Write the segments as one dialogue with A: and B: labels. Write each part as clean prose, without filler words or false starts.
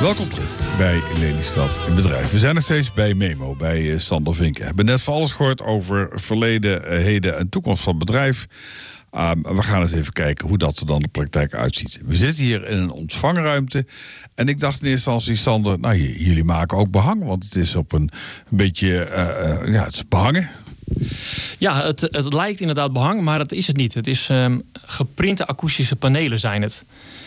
A: Welkom terug bij Lelystad in Bedrijf. We zijn nog steeds bij Memo, bij Sander Vinken. We hebben net van alles gehoord over verleden, heden en toekomst van het bedrijf. We gaan eens even kijken hoe dat er dan de praktijk uitziet. We zitten hier in een ontvangruimte. En ik dacht in eerste instantie, Sander, jullie maken ook behang. Want het is op een beetje, het is behangen.
B: Ja, het lijkt inderdaad behang, maar dat is het niet. Het is geprinte akoestische panelen zijn het.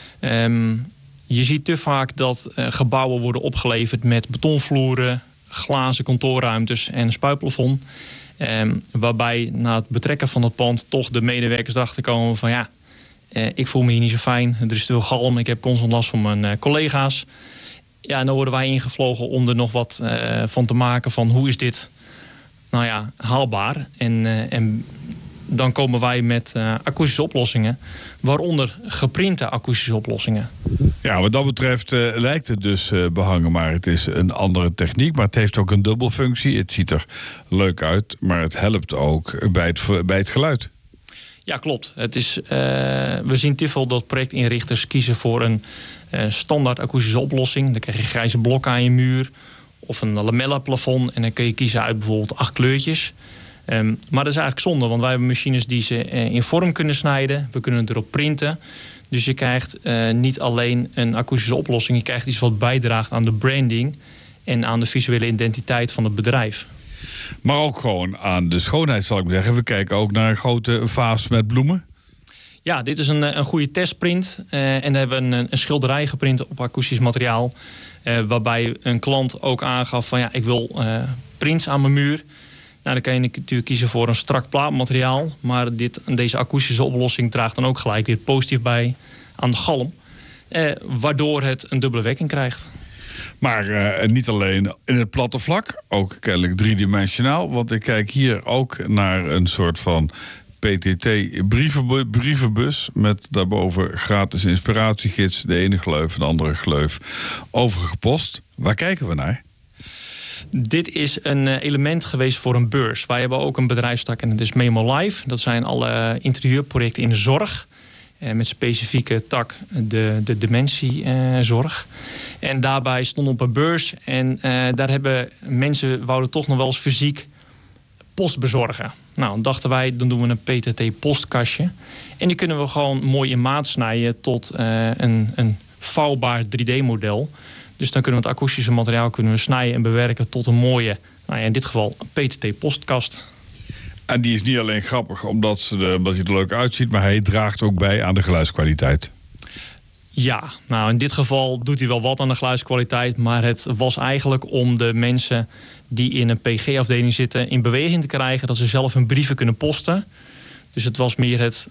B: Je ziet te vaak dat gebouwen worden opgeleverd met betonvloeren, glazen kantoorruimtes en een spuitplafond. Waarbij na het betrekken van het pand toch de medewerkers erachter komen van ik voel me hier niet zo fijn. Er is te veel galm, ik heb constant last van mijn collega's. Ja, en dan worden wij ingevlogen om er nog wat van te maken van hoe is dit haalbaar. En dan komen wij met akoestische oplossingen, waaronder geprinte akoestische oplossingen. Ja,
A: wat dat betreft lijkt het dus behangen, maar het is een andere techniek. Maar het heeft ook een dubbelfunctie. Het ziet er leuk uit, maar het helpt ook bij het geluid.
B: Ja, klopt. Het is, we zien te veel dat projectinrichters kiezen voor een standaard akoestische oplossing. Dan krijg je grijze blokken aan je muur of een lamella plafond. En dan kun je kiezen uit bijvoorbeeld 8 kleurtjes. Maar dat is eigenlijk zonde, want wij hebben machines die ze in vorm kunnen snijden. We kunnen het erop printen. Dus je krijgt niet alleen een akoestische oplossing, je krijgt iets wat bijdraagt aan de branding en aan de visuele identiteit van het bedrijf.
A: Maar ook gewoon aan de schoonheid, zal ik maar zeggen. We kijken ook naar een grote vaas met bloemen.
B: Ja, dit is een goede testprint. En dan hebben we een schilderij geprint op akoestisch materiaal. Waarbij een klant ook aangaf van ik wil prints aan mijn muur. Nou, dan kan je natuurlijk kiezen voor een strak plaatmateriaal. Maar deze akoestische oplossing draagt dan ook gelijk weer positief bij aan de galm. Waardoor het een dubbele werking krijgt.
A: Maar niet alleen in het platte vlak, ook kennelijk driedimensionaal. Want ik kijk hier ook naar een soort van PTT-brievenbus met daarboven gratis inspiratiegids. De ene gleuf en de andere gleuf overgepost. Waar kijken we naar?
B: Dit is een element geweest voor een beurs. Wij hebben ook een bedrijfstak en dat is Memo Live. Dat zijn alle interieurprojecten in de zorg. Met specifieke tak de dementiezorg. En daarbij stond op een beurs. En daar hebben mensen wouden toch nog wel eens fysiek post bezorgen. Nou, dan dachten wij, dan doen we een PTT-postkastje. En die kunnen we gewoon mooi in maat snijden tot een vouwbaar 3D-model. Dus dan kunnen we het akoestische materiaal snijden en bewerken tot een mooie, in dit geval een PTT-postkast.
A: En die is niet alleen grappig omdat hij er leuk uitziet, maar hij draagt ook bij aan de geluidskwaliteit.
B: Ja, in dit geval doet hij wel wat aan de geluidskwaliteit, maar het was eigenlijk om de mensen die in een PG-afdeling zitten in beweging te krijgen, dat ze zelf hun brieven kunnen posten. Dus het was meer het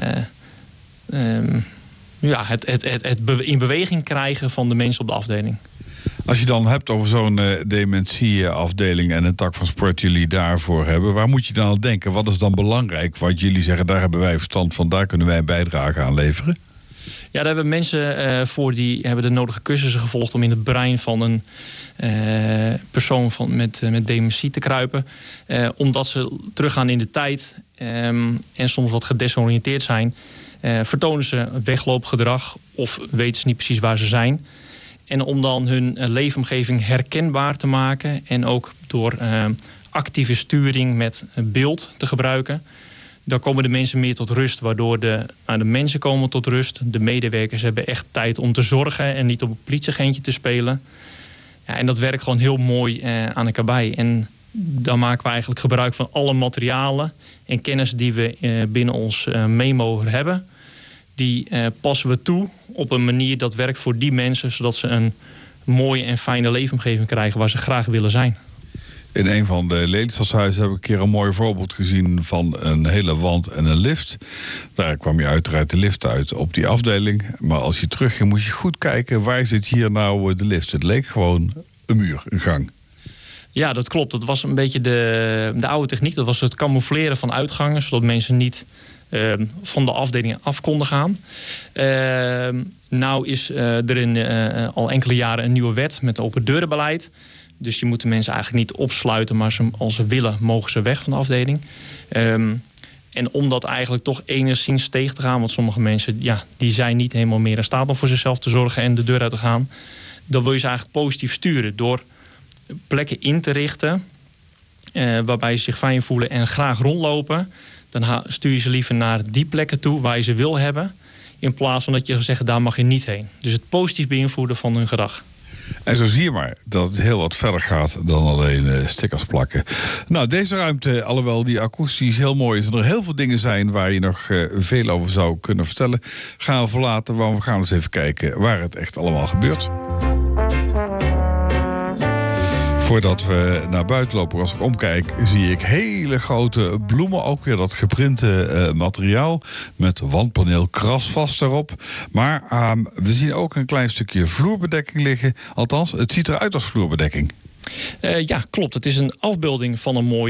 B: in beweging krijgen van de mensen op de afdeling.
A: Als je dan hebt over zo'n dementieafdeling en een tak van sport jullie daarvoor hebben, waar moet je dan aan denken? Wat is dan belangrijk? Wat jullie zeggen, daar hebben wij verstand van, daar kunnen wij een bijdrage aan leveren?
B: Ja, daar hebben mensen voor die hebben de nodige cursussen gevolgd om in het brein van een persoon met dementie te kruipen. Omdat ze teruggaan in de tijd en soms wat gedesoriënteerd zijn, vertonen ze wegloopgedrag of weten ze niet precies waar ze zijn. En om dan hun leefomgeving herkenbaar te maken en ook door actieve sturing met beeld te gebruiken, dan komen de mensen meer tot rust, waardoor de mensen komen tot rust. De medewerkers hebben echt tijd om te zorgen en niet op een politieagentje te spelen. Ja, en dat werkt gewoon heel mooi aan elkaar bij. En dan maken we eigenlijk gebruik van alle materialen en kennis die we binnen ons Memo hebben. Die passen we toe op een manier dat werkt voor die mensen, zodat ze een mooie en fijne leefomgeving krijgen waar ze graag willen zijn.
A: In een van de Lelystadshuizen heb ik een keer een mooi voorbeeld gezien van een hele wand en een lift. Daar kwam je uiteraard de lift uit op die afdeling. Maar als je terugging moest je goed kijken, waar zit hier nou de lift? Het leek gewoon een muur, een gang.
B: Ja, dat klopt. Dat was een beetje de oude techniek. Dat was het camoufleren van uitgangen, zodat mensen niet van de afdelingen af konden gaan. Nou is er al enkele jaren een nieuwe wet met open deurenbeleid. Dus je moet de mensen eigenlijk niet opsluiten, maar als ze willen, mogen ze weg van de afdeling. En om dat eigenlijk toch enigszins tegen te gaan, want sommige mensen die zijn niet helemaal meer in staat om voor zichzelf te zorgen en de deur uit te gaan. dan wil je ze eigenlijk positief sturen door plekken in te richten waarbij ze zich fijn voelen en graag rondlopen. Dan stuur je ze liever naar die plekken toe waar je ze wil hebben, in plaats van dat je zegt, daar mag je niet heen. Dus het positief beïnvloeden van hun gedrag.
A: En zo zie je maar dat het heel wat verder gaat dan alleen stickers plakken. Nou, deze ruimte, alhoewel die akoestisch heel mooi is en er heel veel dingen zijn waar je nog veel over zou kunnen vertellen, gaan we verlaten, want we gaan eens even kijken waar het echt allemaal gebeurt. Voordat we naar buiten lopen, als ik omkijk, zie ik hele grote bloemen. Ook weer dat geprinte materiaal met wandpaneel krasvast erop. Maar we zien ook een klein stukje vloerbedekking liggen. Althans, het ziet eruit als vloerbedekking.
B: Ja, klopt. Het is een afbeelding van een mooi